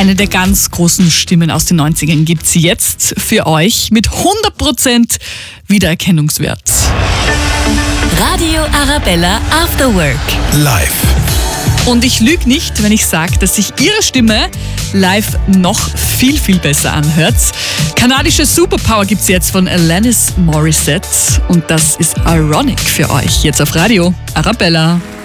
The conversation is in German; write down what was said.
Eine der ganz großen Stimmen aus den 90ern gibt sie jetzt für euch mit 100% Wiedererkennungswert. Radio Arabella After Work. Live. Und ich lüge nicht, wenn ich sage, dass sich ihre Stimme live noch viel, viel besser anhört. Kanadische Superpower gibt's jetzt von Alanis Morissette und das ist Ironic für euch jetzt auf Radio Arabella.